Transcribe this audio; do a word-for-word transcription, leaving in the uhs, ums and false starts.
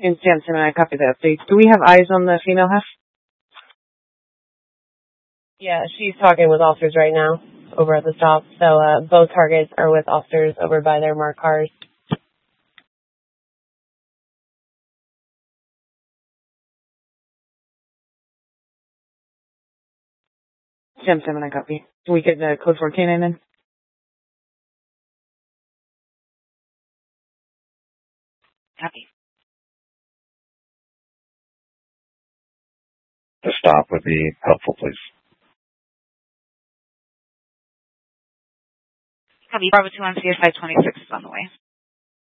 In Samson, I copy the updates. Do we have eyes on the female half? Yeah, she's talking with officers right now over at the stop. So uh, both targets are with officers over by their marked cars. Samson, I copy. Do we get the code for canine then? Copy. The stop would be helpful, please. Copy. Bravo two one C S I twenty-six is on the way.